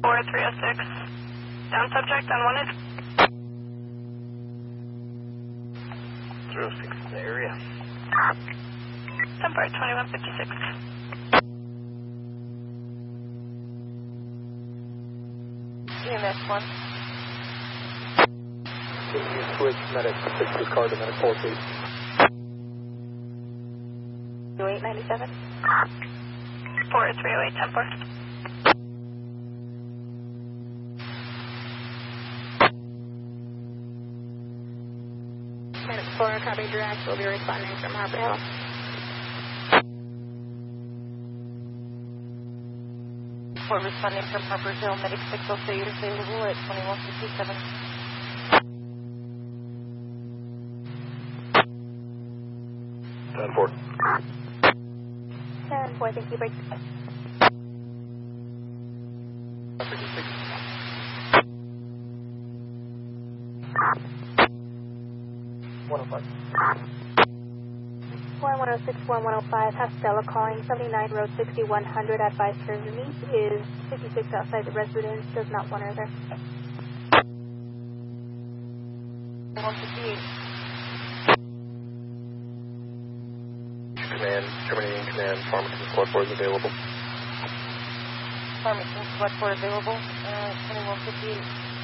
4306. Down subject on 1 is. 306 in the area. 2156. EMS 1. Can you switch medic 6 car to medic 4, please? 2897. 4308, 10-4. Medic 4, copy direct, will be responding from Harper Hill. We're responding from Harper Hill, medic 603 is available at 2157. Ten four. 10-4, thank you, break. 56. 105. 1106, 1105, have Stella calling, 79 Road 6100, advice her niece is 56 outside the residence, does not want her there. 158. Command, terminating command, Farmington Squad 4 is available. Farmington Squad 4 available, 2158.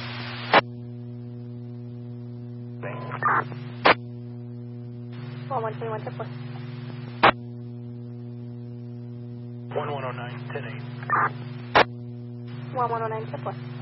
1121, 10-4. 1109, 10-8. 1109, 10-4.